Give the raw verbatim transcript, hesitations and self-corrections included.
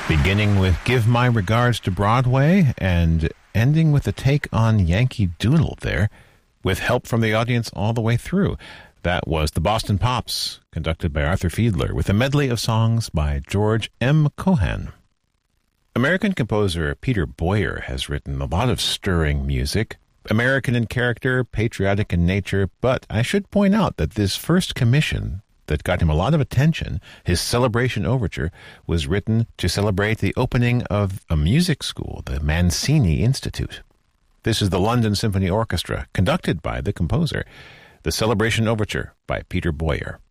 Beginning with Give My Regards to Broadway and ending with a take on Yankee Doodle there, with help from the audience all the way through. That was the Boston Pops, conducted by Arthur Fiedler, with a medley of songs by George M. Cohan. American composer Peter Boyer has written a lot of stirring music, American in character, patriotic in nature, but I should point out that this first commission that got him a lot of attention, his Celebration Overture, was written to celebrate the opening of a music school, the Mancini Institute. This is the London Symphony Orchestra, conducted by the composer. The Celebration Overture by Peter Boyer.